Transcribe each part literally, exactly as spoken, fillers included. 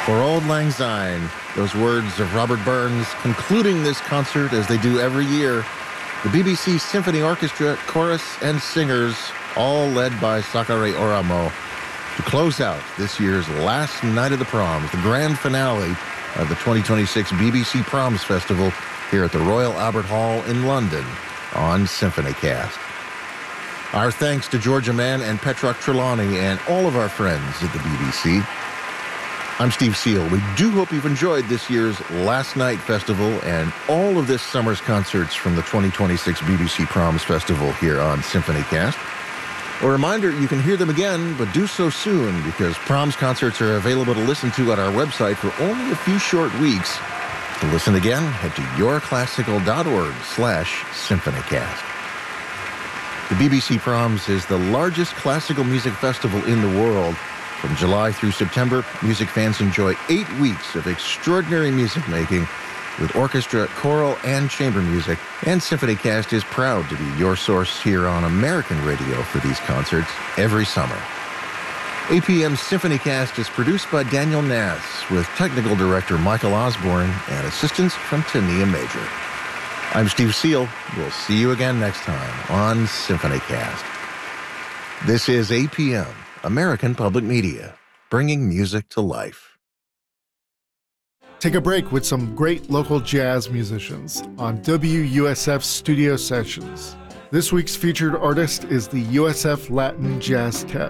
For Auld Lang Syne, those words of Robert Burns concluding this concert as they do every year. The B B C Symphony Orchestra, chorus, and singers, all led by Sakare Oramo, to close out this year's last night of the proms, the grand finale of the twenty twenty-six B B C Proms Festival here at the Royal Albert Hall in London on SymphonyCast. Our thanks to Georgia Mann and Petrock Trelawney and all of our friends at the B B C. I'm Steve Seal. We do hope you've enjoyed this year's Last Night Festival and all of this summer's concerts from the twenty twenty-six B B C Proms Festival here on SymphonyCast. A reminder, you can hear them again, but do so soon because Proms concerts are available to listen to at our website for only a few short weeks. To listen again, head to yourclassical.org slash SymphonyCast. The B B C Proms is the largest classical music festival in the world. From July through September, music fans enjoy eight weeks of extraordinary music making with orchestra, choral, and chamber music. And SymphonyCast is proud to be your source here on American radio for these concerts every summer. A P M's SymphonyCast is produced by Daniel Nass with technical director Michael Osborne and assistance from Tania Major. I'm Steve Seal. We'll see you again next time on SymphonyCast. This is A P M, American Public Media, bringing music to life. Take a break with some great local jazz musicians on W U S F Studio Sessions. This week's featured artist is the U S F Latin Jazz Tet.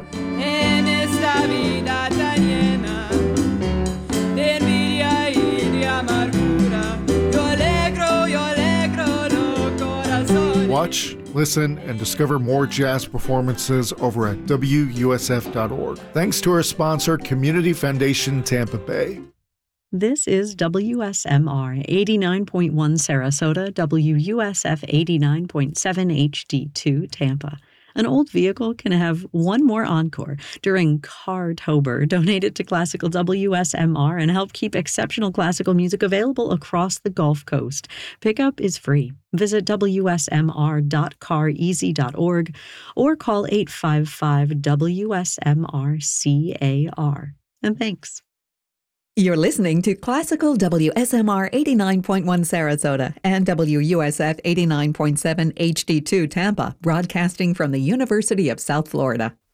Watch, listen, and discover more jazz performances over at W U S F dot org. Thanks to our sponsor, Community Foundation Tampa Bay. This is W S M R eighty-nine point one Sarasota, W U S F eighty-nine point seven H D two Tampa. An old vehicle can have one more encore during Cartober. Donate it to Classical W S M R and help keep exceptional classical music available across the Gulf Coast. Pickup is free. Visit W S M R dot car easy dot org or call eight five five W S M R C A R. And thanks. You're listening to Classical W S M R eighty-nine point one Sarasota and W U S F eighty-nine point seven H D two Tampa, broadcasting from the University of South Florida.